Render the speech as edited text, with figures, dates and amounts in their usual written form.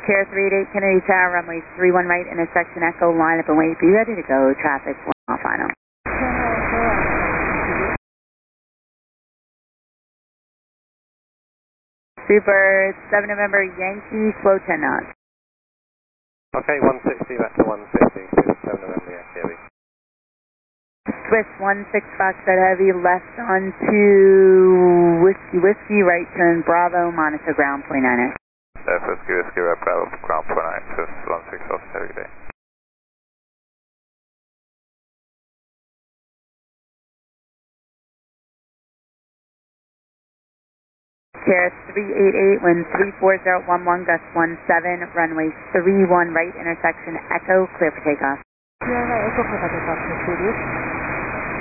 Sierra 388 Kennedy Tower, runway 31 right, intersection Echo, line up and wait. Be ready to go. Traffic, off final. Super 7 November Yankee, slow 10 knots. Okay, 160 back to 150, Super 7 November Yankee Heavy. Swiss 16 Foxtrot Heavy, left onto Whiskey, right turn Bravo, monitor ground 29er. Whiskey, right Bravo, ground 29, Swiss 16 Foxtrot Heavy day. Sierra 388, wind 34011, gust 17, runway 31 right, intersection Echo, clear for takeoff. Sierra Echo for takeoff,